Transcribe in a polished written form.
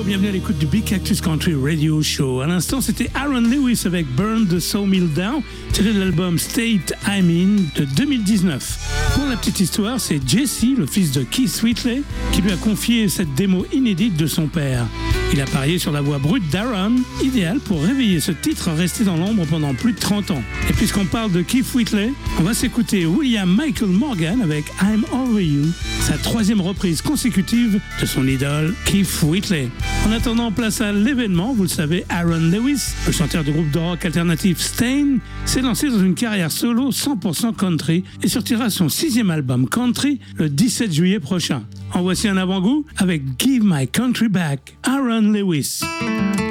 bienvenue à l'écoute du Big Cactus Country Radio Show. À l'instant, c'était Aaron Lewis avec Burn the Sawmill Down, tiré de l'album State I'm In de 2019. Pour la petite histoire, c'est Jesse, le fils de Keith Whitley, qui lui a confié cette démo inédite de son père. Il a parié sur la voix brute d'Aaron, idéale pour réveiller ce titre resté dans l'ombre pendant plus de 30 ans. Et puisqu'on parle de Keith Whitley, on va s'écouter William Michael Morgan avec I'm Over You, sa troisième reprise consécutive de son idole Keith Whitley. En attendant, place à l'événement. Vous le savez, Aaron Lewis, le chanteur du groupe de rock alternatif Staind, s'est lancé dans une carrière solo 100% country et sortira son 6e album country le 17 juillet prochain. En voici un avant-goût avec Give My Country Back, Aaron Lewis.